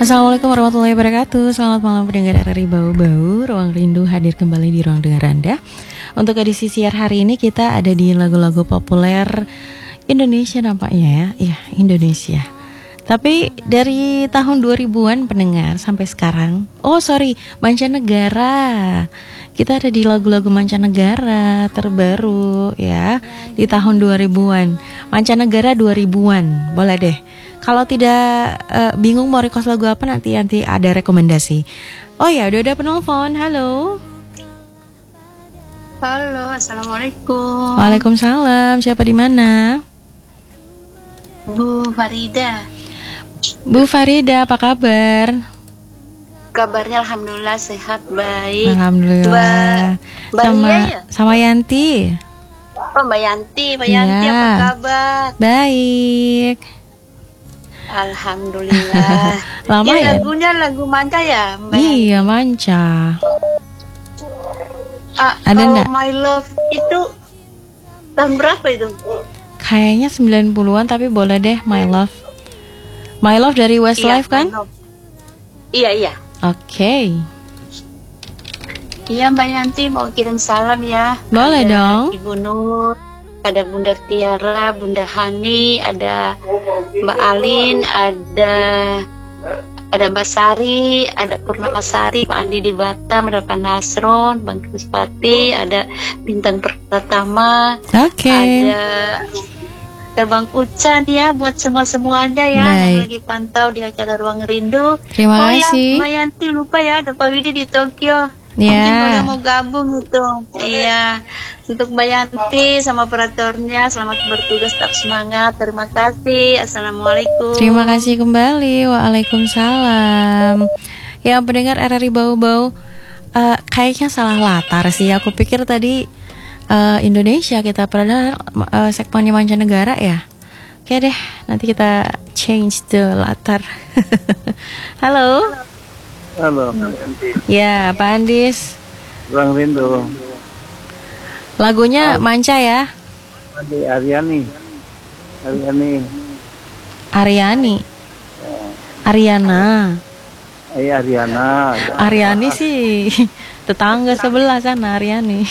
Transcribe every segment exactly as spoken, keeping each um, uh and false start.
Assalamualaikum warahmatullahi wabarakatuh. Selamat malam pendengar R R I Bau-Bau. Ruang Rindu hadir kembali di ruang dengar Anda. Untuk edisi siar hari ini kita ada di lagu-lagu populer Indonesia nampaknya ya. Iya, Indonesia. Tapi dari tahun dua ribuan pendengar sampai sekarang. Oh sorry, mancanegara. Kita ada di lagu-lagu mancanegara terbaru ya. Di tahun dua ribuan. Mancanegara dua ribuan. Boleh deh. Kalau tidak uh, bingung mau request lagu apa, nanti nanti ada rekomendasi. Oh ya, udah ada penelpon. Halo. Halo, assalamualaikum. Waalaikumsalam. Siapa di mana? Bu Farida. Bu Farida, apa kabar? Kabarnya alhamdulillah sehat, baik. Alhamdulillah. Ba sama ya? sama Yanti. Oh, Mbak Yanti, Mbak Yanti Ya. apa kabar? Baik. Alhamdulillah. Lama ya, ya? lagunya lagu manca ya, Mbak Yanti? Iya, manca. Ah, Ada oh, enggak? My Love itu tahun berapa itu? Kayaknya sembilan puluhan, tapi boleh deh My Love. My Love dari Westlife Iya, kan? My Love. Iya, iya. Oke. Okay. Iya, Mbak Yanti mau kirim salam ya. Boleh ada dong. Ibu Nur, ada Bunda Tiara, Bunda Hani, ada Mbak Alin, ada ada Mbak Sari, ada Purnama Sari, Pak Andi di Batam, ada Pak Nasron, Bang Krispati, ada Bintang Pertama, Oke. Okay. ada Terbang Ucan ya buat semua-semuanya ya Baik. yang lagi pantau di acara Ruang Rindu. Terima oh kasih. ya, Mbak Yanti lupa ya, ada Pak Widi di Tokyo. Ya. Mungkin boleh mau gabung gitu. Iya. Untuk Mbak Yanti sama operatornya, selamat bertugas, tetap semangat. Terima kasih. Assalamualaikum. Terima kasih kembali. Waalaikumsalam. Ya, pendengar R R I Bau-Bau, uh, kayaknya salah latar sih. Aku pikir tadi uh, Indonesia kita pernah uh, segmennya mancanegara ya. Oke deh, nanti kita change the latar. Halo. Halo. Ya, Pak Andis. Ruang Rindu. Lagunya manca ya? Adi Aryani. Aryani. Aryani. Ariana. Iya Aryana. Aryani sih tetangga sebelah sana, Aryani.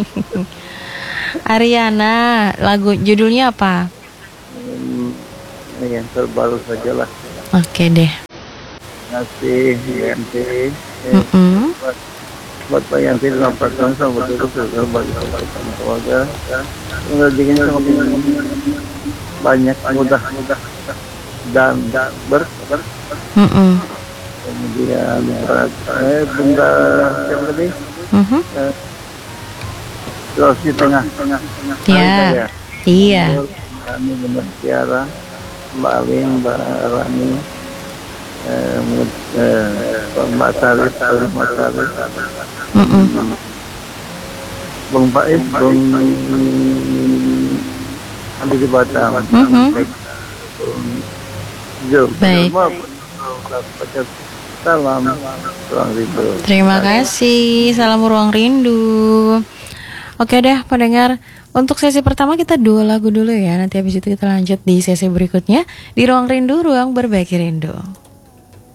Ariana, lagu judulnya apa? Hmm, yang terbaru saja lah. Oke deh. Terima kasih Yanti. Mm -mm. Buat, buat Pak Yanti dalam pertemuan sama betul betul bagi keluarga. Rezekinya semakin banyak, mudah, mudah dan ber, ber. Mm -mm. Kemudian eh Bunda siapa tadi? Mm -hmm. Eh, Sulawesi Tengah, Tengah, Tengah. Ya. Iya. Kami Bunda Tiara, Mbak Alin, Mbak Rani, eh, eh, Mbak Tarif, Tarif Mbak Tarif, Mm -mm. Bang Faiz, Bang Andi di Batam, Mm -hmm. Jom, Baik. Salam, Ruang Rindu. Terima kasih. Salam Ruang Rindu. Oke deh pendengar, untuk sesi pertama kita dua lagu dulu ya. Nanti habis itu kita lanjut di sesi berikutnya di Ruang Rindu, ruang berbagi rindu.